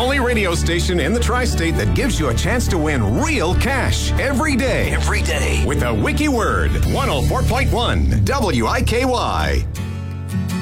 only radio station in the tri-state that gives you a chance to win real cash every day. Every day. With a wiki word. 104.1 WIKY.